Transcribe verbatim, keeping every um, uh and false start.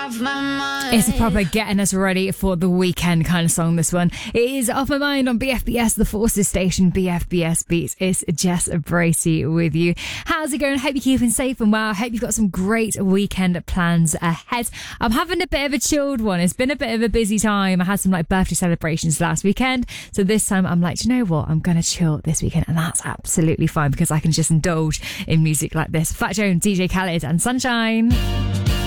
off my mind. It's a proper getting us ready for the weekend kind of song, this one. It is Off My Mind on B F B S, the Forces station, B F B S Beats. It's Jess Bracey with you. How's it going? Hope you're keeping safe and well. Hope you've got some great weekend plans ahead. I'm having a bit of a chilled one. It's been a bit of a busy time. I had some like birthday celebrations last weekend. So this time I'm like, do you know what? I'm going to chill this weekend. And that's absolutely fine because I can just indulge in music like this. Fat Jones, D J Khaled and Sunshine.